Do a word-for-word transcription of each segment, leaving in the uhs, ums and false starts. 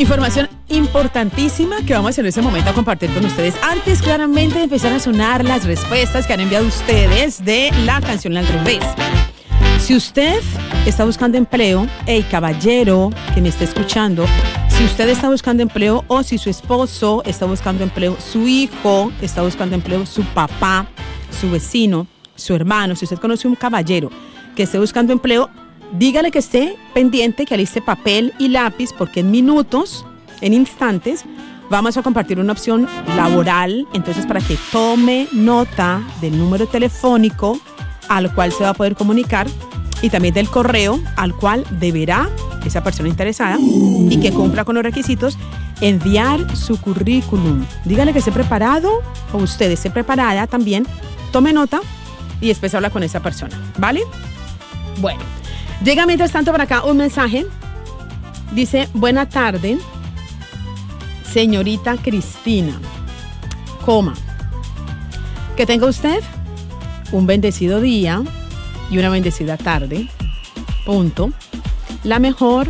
Información importantísima que vamos en ese momento a compartir con ustedes. Antes, claramente, de empezar a sonar las respuestas que han enviado ustedes de la canción Al Revés. Si usted está buscando empleo, hey, caballero que me está escuchando, si usted está buscando empleo o si su esposo está buscando empleo, su hijo está buscando empleo, su papá, su vecino, su hermano, si usted conoce un caballero que esté buscando empleo, dígale que esté pendiente, que aliste papel y lápiz, porque en minutos, en instantes, vamos a compartir una opción laboral. Entonces, para que tome nota del número telefónico al cual se va a poder comunicar y también del correo al cual deberá esa persona interesada y que cumpla con los requisitos enviar su currículum. Dígale que esté preparado o usted esté preparada también, tome nota y después habla con esa persona, ¿vale? Bueno, llega mientras tanto para acá un mensaje. Dice, buena tarde, señorita Cristina, coma, que tenga usted un bendecido día y una bendecida tarde, punto. La mejor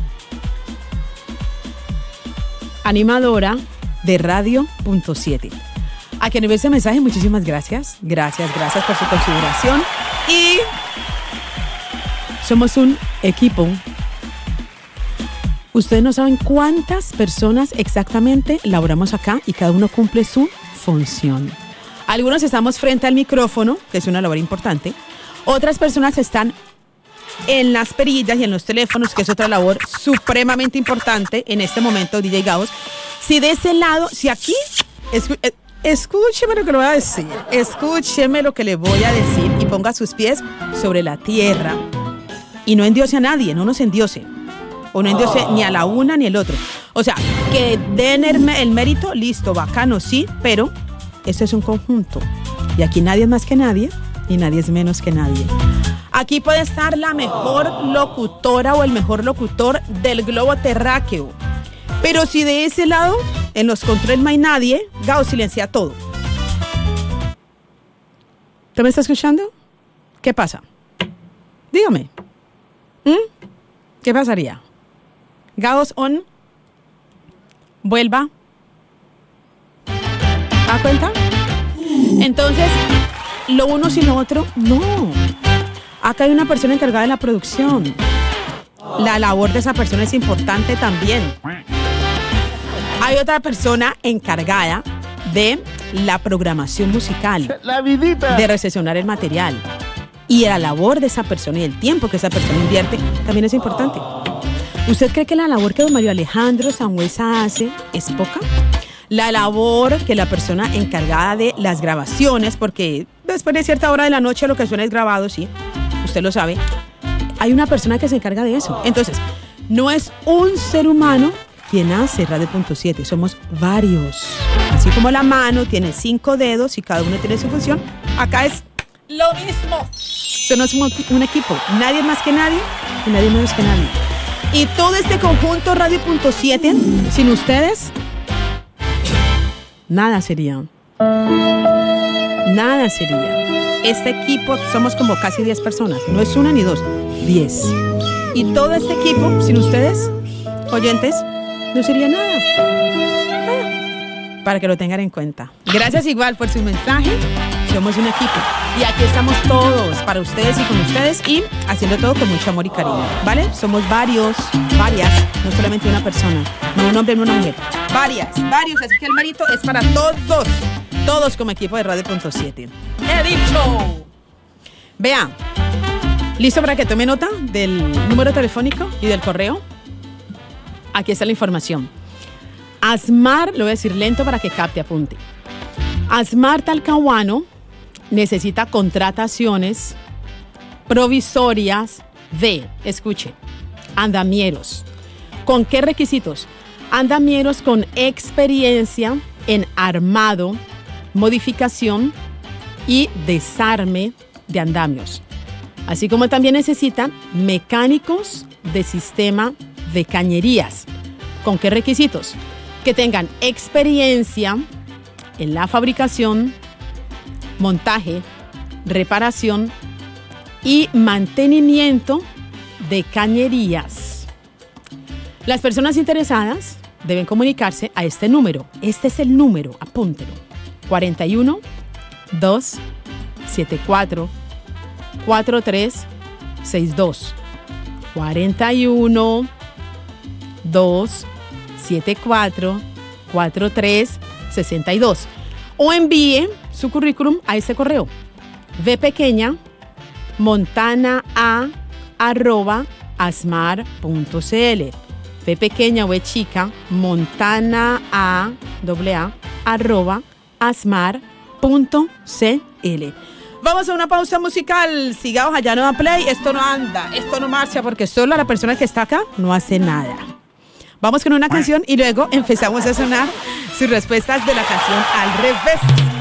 animadora de Radio punto siete. A quien envió ese mensaje, muchísimas gracias. Gracias, gracias por su consideración. Y somos un equipo. Ustedes no saben cuántas personas exactamente laboramos acá y cada uno cumple su función. Algunos estamos frente al micrófono, que es una labor importante. Otras personas están en las perillas y en los teléfonos, que es otra labor supremamente importante en este momento, D J Gauss. Si de ese lado, si aquí, escu- escúcheme lo que le voy a decir, escúcheme lo que le voy a decir y ponga sus pies sobre la tierra y no endiose a nadie, no nos endiose, o no endiose oh. ni a la una ni el otro. O sea, que den el, el mérito, listo, bacano, sí, pero esto es un conjunto y aquí nadie es más que nadie y nadie es menos que nadie. Aquí puede estar la mejor locutora o el mejor locutor del globo terráqueo. Pero si de ese lado, en los controles no hay nadie, Gauss silencia todo. ¿Usted me está escuchando? ¿Qué pasa? Dígame. ¿Mm? ¿Qué pasaría? Gauss on. Vuelva. ¿Da cuenta? Entonces, lo uno sin lo otro, no. Acá hay una persona encargada de la producción. La labor de esa persona es importante también. Hay otra persona encargada de la programación musical, la vidita, de recepcionar el material. Y la labor de esa persona y el tiempo que esa persona invierte también es importante. ¿Usted cree que la labor que don Mario Alejandro Sangüesa hace es poca? La labor que la persona encargada de las grabaciones, porque después de cierta hora de la noche lo que suena es grabado, sí, usted lo sabe. Hay una persona que se encarga de eso. Entonces, no es un ser humano quien hace Radio punto siete, somos varios. Así como la mano tiene cinco dedos y cada uno tiene su función, acá es lo mismo. Somos un, un equipo, nadie más que nadie y nadie menos que nadie. Y todo este conjunto Radio punto siete, sin ustedes, nada sería. Nada sería. Este equipo somos como casi diez personas. No es una ni dos, diez. Y todo este equipo, sin ustedes, oyentes, no sería nada. Ah, para que lo tengan en cuenta. Gracias igual por su mensaje. Somos un equipo. Y aquí estamos todos, para ustedes y con ustedes. Y haciendo todo con mucho amor y cariño. ¿Vale? Somos varios, varias, no solamente una persona. No un hombre, no una mujer. Varias, varios. Así que el mérito es para todos. Todos como equipo de Radio punto siete. ¡He dicho! Vean, ¿listo para que tome nota del número telefónico y del correo? Aquí está la información. Asmar, lo voy a decir lento para que capte, apunte. Asmar Talcahuano necesita contrataciones provisorias de, escuche, andamieros. ¿Con qué requisitos? Andamieros con experiencia en armado, modificación y desarme de andamios. Así como también necesitan mecánicos de sistema de cañerías. ¿Con qué requisitos? Que tengan experiencia en la fabricación, montaje, reparación y mantenimiento de cañerías. Las personas interesadas deben comunicarse a este número. Este es el número, apúntelo. cuarenta y uno, dos, setenta y cuatro, cuarenta y tres, sesenta y dos. cuarenta y uno, dos, setenta y cuatro, cuarenta y tres, sesenta y dos. O envíe su currículum a este correo. V pequeña, montana a, arroba, asmar punto cl. V pequeña o V chica, montana a, doble a, arroba, asmar punto cl. Vamos a una pausa musical. Sigamos allá, no da play. Esto no anda, esto no marcha porque solo la persona que está acá no hace nada. Vamos con una canción y luego empezamos a sonar sus respuestas de la canción Al Revés.